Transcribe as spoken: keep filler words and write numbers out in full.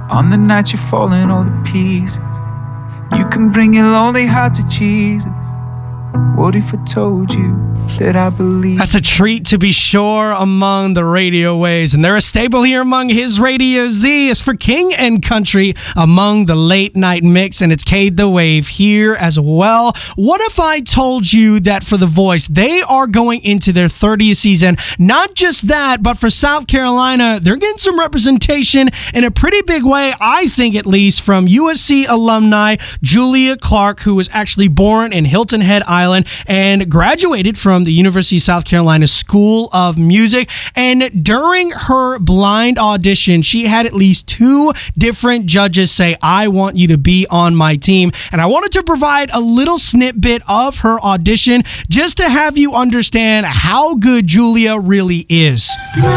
On the night you're falling all to pieces, you can bring your lonely heart to Jesus. What if I told you that I believe? That's a treat to be sure among the radio waves, and they're a staple here among his Radio Z. It's for King and Country among the late night mix, and it's Cade the Wave here as well. What if I told you that for The Voice, they are going into their thirtieth season? Not just that, but for South Carolina, they're getting some representation in a pretty big way, I think at least, from U S C alumni Julia Clark, who was actually born in Hilton Head Island and graduated from the University of South Carolina School of Music. And during her blind audition, she had at least two different judges say, "I want you to be on my team." And I wanted to provide a little snippet of her audition just to have you understand how good Julia really is.